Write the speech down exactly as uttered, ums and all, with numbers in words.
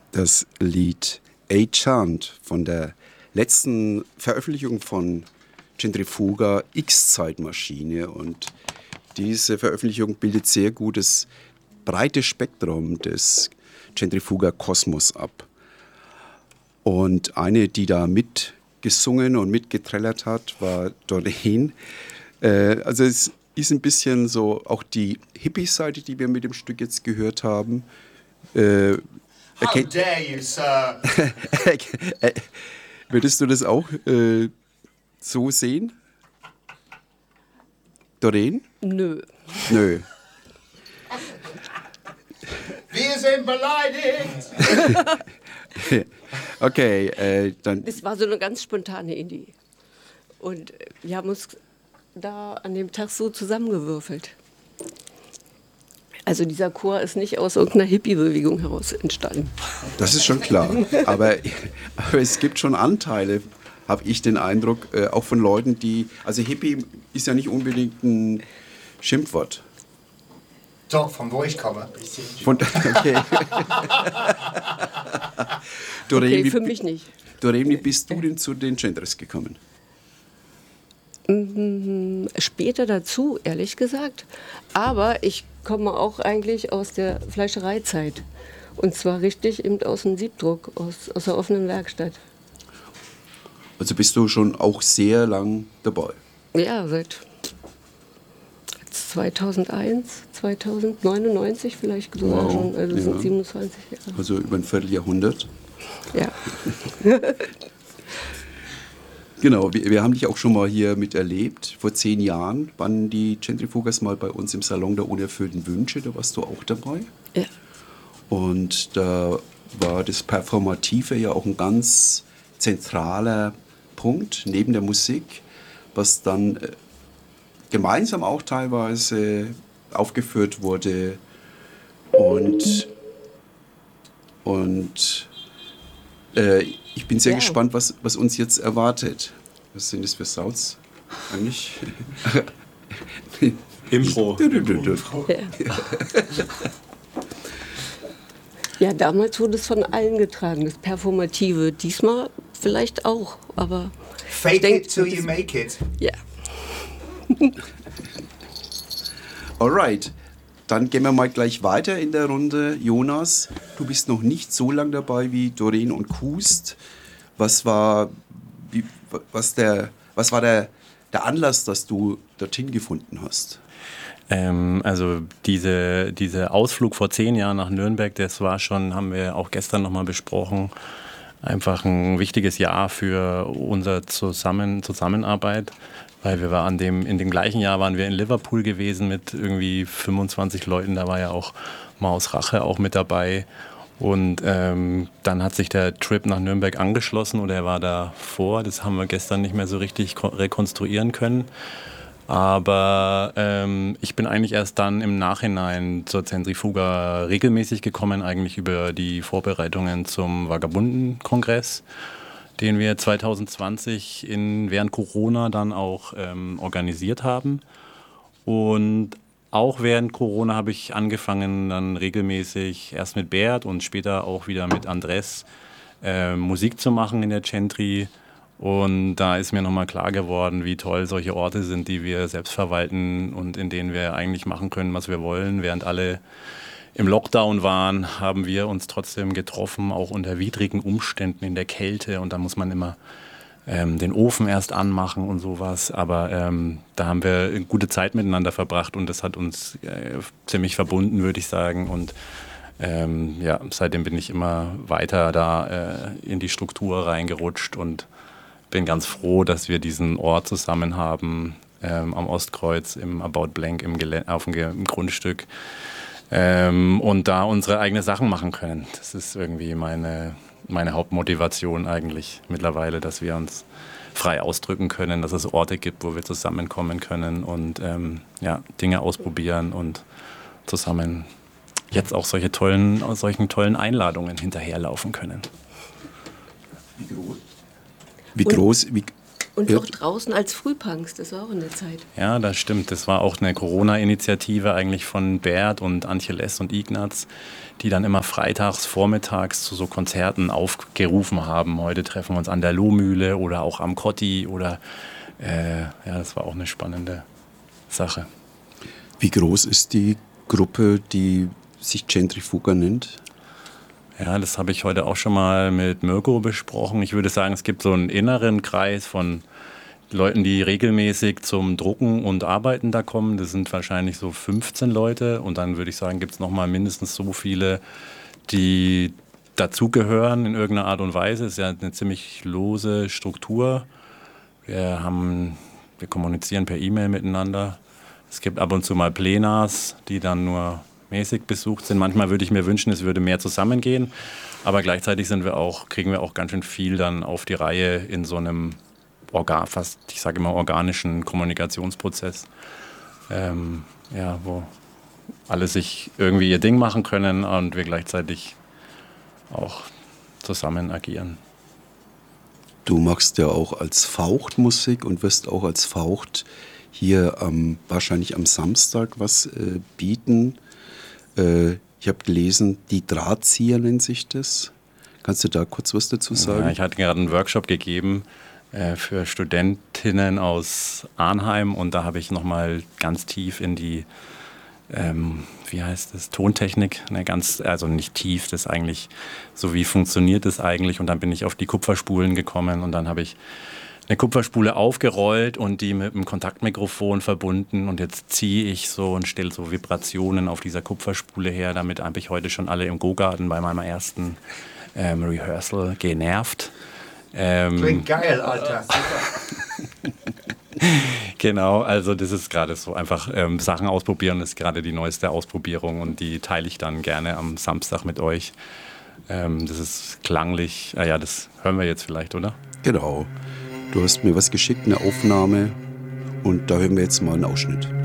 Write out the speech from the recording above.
das Lied A Chant von der letzten Veröffentlichung von Centrifuga X-Zeitmaschine. Und diese Veröffentlichung bildet sehr gut das breite Spektrum des Centrifuga Kosmos ab. Und eine, die da mitgesungen und mitgetrellert hat, war Doreen. Äh, also es ist ein bisschen so auch die Hippie-Seite, die wir mit dem Stück jetzt gehört haben. Äh, How dare you, Sir? Würdest du das auch äh, so sehen? Doreen? Nö. Nö. Wir sind beleidigt! Okay, äh, dann... Das war so eine ganz spontane Idee. Und wir haben uns da an dem Tag so zusammengewürfelt. Also dieser Chor ist nicht aus irgendeiner Hippie-Bewegung heraus entstanden. Das ist schon klar. Aber, aber es gibt schon Anteile, habe ich den Eindruck, äh, auch von Leuten, die... Also Hippie ist ja nicht unbedingt ein Schimpfwort. Doch, von wo ich komme. Von, okay. Doreen, Okay, wie, für mich nicht. Doreen, wie bist du denn zu den Genders gekommen? Später dazu, ehrlich gesagt. Aber ich komme auch eigentlich aus der Fleischereizeit. Und zwar richtig eben aus dem Siebdruck, aus, aus der offenen Werkstatt. Also bist du schon auch sehr lang dabei? Ja, seit zweitausendeins, zweitausendneunundneunzig vielleicht sogar Wow, schon. Also ja. sind siebenundzwanzig Jahre. Also über ein Vierteljahrhundert? Ja. Genau, wir, wir haben dich auch schon mal hier miterlebt. Vor zehn Jahren waren die Centrifugas mal bei uns im Salon der unerfüllten Wünsche. Da warst du auch dabei. Ja. Und da war das Performative ja auch ein ganz zentraler Punkt neben der Musik, was dann äh, gemeinsam auch teilweise aufgeführt wurde. Und, und äh, ich bin sehr ja. gespannt, was, was uns jetzt erwartet. Was sind das für Sounds eigentlich? Impro. Ja. Ja, damals wurde es von allen getragen, das Performative. Diesmal vielleicht auch, aber... Fake ich denk, it till you make it. Ja. Alright, dann gehen wir mal gleich weiter in der Runde. Jonas, du bist noch nicht so lang dabei wie Doreen und Kust. Was war, wie, was der, was war der, der Anlass, dass du dorthin gefunden hast? Ähm, also diese, diese Ausflug vor zehn Jahren nach Nürnberg, das war schon, haben wir auch gestern nochmal besprochen, einfach ein wichtiges Jahr für unsere Zusammen, Zusammenarbeit. Weil wir waren an dem, in dem gleichen Jahr waren wir in Liverpool gewesen mit irgendwie fünfundzwanzig Leuten. Da war ja auch Maus Rache auch mit dabei. Und ähm, dann hat sich der Trip nach Nürnberg angeschlossen oder er war davor. Das haben wir gestern nicht mehr so richtig rekonstruieren können. Aber ähm, ich bin eigentlich erst dann im Nachhinein zur Centrifuga regelmäßig gekommen, eigentlich über die Vorbereitungen zum Vagabunden-Kongress, den wir zwanzig zwanzig in, während Corona dann auch ähm, organisiert haben. Und auch während Corona habe ich angefangen, dann regelmäßig erst mit Bert und später auch wieder mit Andres äh, Musik zu machen in der Gentry. Und da ist mir nochmal klar geworden, wie toll solche Orte sind, die wir selbst verwalten und in denen wir eigentlich machen können, was wir wollen. Während alle im Lockdown waren, haben wir uns trotzdem getroffen, auch unter widrigen Umständen in der Kälte. Und da muss man immer ähm, den Ofen erst anmachen und sowas. Aber ähm, da haben wir eine gute Zeit miteinander verbracht und das hat uns äh, ziemlich verbunden, würde ich sagen. Und ähm, ja, seitdem bin ich immer weiter da äh, in die Struktur reingerutscht und bin ganz froh, dass wir diesen Ort zusammen haben, ähm, am Ostkreuz, im About Blank, im, Gelä- auf dem, Ge- im Grundstück. Ähm, und da unsere eigenen Sachen machen können. Das ist irgendwie meine, meine Hauptmotivation eigentlich mittlerweile, dass wir uns frei ausdrücken können, dass es Orte gibt, wo wir zusammenkommen können und ähm, ja, Dinge ausprobieren und zusammen jetzt auch solche tollen, solchen tollen Einladungen hinterherlaufen können. Wie groß, wie, Und Ja. auch draußen als Frühpunks, das war auch in der Zeit. Ja, das stimmt. Das war auch eine Corona-Initiative eigentlich von Bert und Antje Less und Ignaz, die dann immer freitags, vormittags zu so Konzerten aufgerufen haben. Heute treffen wir uns an der Lohmühle oder auch am Kotti oder äh, ja, das war auch eine spannende Sache. Wie groß ist die Gruppe, die sich Centrifuga nennt? Ja, das habe ich heute auch schon mal mit Mirko besprochen. Ich würde sagen, es gibt so einen inneren Kreis von Leuten, die regelmäßig zum Drucken und Arbeiten da kommen. Das sind wahrscheinlich so fünfzehn Leute. Und dann würde ich sagen, gibt es noch mal mindestens so viele, die dazugehören in irgendeiner Art und Weise. Es ist ja eine ziemlich lose Struktur. Wir haben, wir kommunizieren per E-Mail miteinander. Es gibt ab und zu mal Plenars, die dann nur mäßig besucht sind. Manchmal würde ich mir wünschen, es würde mehr zusammengehen, aber gleichzeitig sind wir auch, kriegen wir auch ganz schön viel dann auf die Reihe in so einem Organ, fast, ich sage immer, organischen Kommunikationsprozess, ähm, ja, wo alle sich irgendwie ihr Ding machen können und wir gleichzeitig auch zusammen agieren. Du machst ja auch als Faucht Musik und wirst auch als Faucht hier ähm, wahrscheinlich am Samstag was äh, bieten. Ich habe gelesen, die Drahtzieher nennt sich das. Kannst du da kurz was dazu sagen? Ja, ich hatte gerade einen Workshop gegeben äh, für Studentinnen aus Arnheim und da habe ich nochmal ganz tief in die, ähm, wie heißt das, Tontechnik, ne, ganz, also nicht tief, das eigentlich, so wie funktioniert das eigentlich und dann bin ich auf die Kupferspulen gekommen und dann habe ich eine Kupferspule aufgerollt und die mit einem Kontaktmikrofon verbunden und jetzt ziehe ich so und stelle so Vibrationen auf dieser Kupferspule her. Damit habe ich heute schon alle im Go-Garten bei meinem ersten ähm, Rehearsal genervt. Ähm, Klingt geil, Alter. Genau, also das ist gerade so einfach ähm, Sachen ausprobieren, das ist gerade die neueste Ausprobierung und die teile ich dann gerne am Samstag mit euch. Ähm, das ist klanglich, ah ja, das hören wir jetzt vielleicht, oder? Genau. Du hast mir was geschickt, eine Aufnahme und da hören wir jetzt mal einen Ausschnitt.